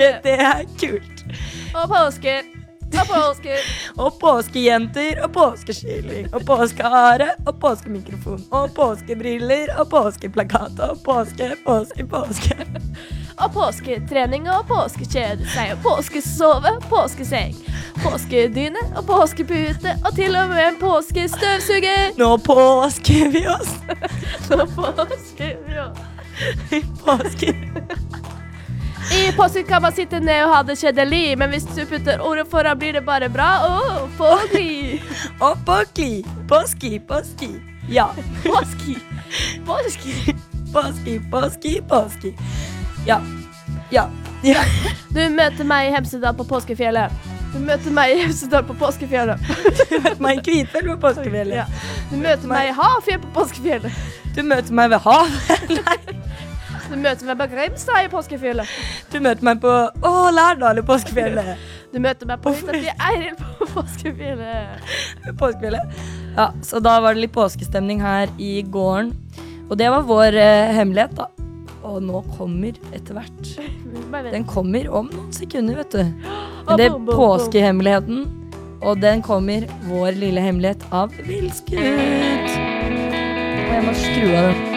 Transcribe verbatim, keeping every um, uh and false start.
påske, det er kult. Og påske. Og påske. Og påskejenter, og påskeskilling, og påskehare, og påskemikrofon, og påskebriller, og påskeplakat, og påske, påske, påske. Og påsketrening, og påskekjedeseg, og påskesove, påskeseng, påskedyne, og påskepute, og til og med en påskestøvsuger. Nå påsker vi oss. Nå påsker vi oss. Påske. I påske kan man sitte ned og ha det kjedelig, men hvis du putter ordet foran blir det bare bra. Åh, påski. Og påski, påski, påski. Ja. Påski. Påski. Påski, påski, påski. Ja. Ja. Ja. Du møter meg i Hemsedal på påskefjellet. Du møter meg i Hemsedal på påskefjellet. Du møter meg i Kvitfjell på påskefjellet. Ja. Du møter meg i Hafjell på påskefjellet. Du møter meg ved havet. Nei. Du møter meg på Grimstad i påskefjellet. Du møter meg på Å, Lærdal i påskefjellet. Du møter meg på Hytta til Eiril på påskefjellet. Påskefjellet. Ja, så da var det litt påskestemning her i gården. Og det var vår eh, hemmelighet da. Og nå kommer etter hvert. Den kommer om noen sekunder, vet du. Men det er påskehemmeligheten. Og den kommer vår lille hemmelighet av Vilskutt. Og jeg må skru av den.